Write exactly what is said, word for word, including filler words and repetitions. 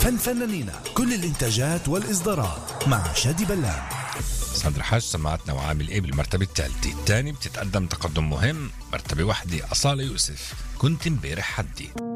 فنفنانينا كل الإنتاجات والإصدارات مع شادي بلان. ساندرا حاج سمعتنا وعامل ايه بالمرتبة الثالثة. الثاني بتتقدم تقدم مهم، مرتبة وحدة أصالة يوسف كنت امبارح حدي.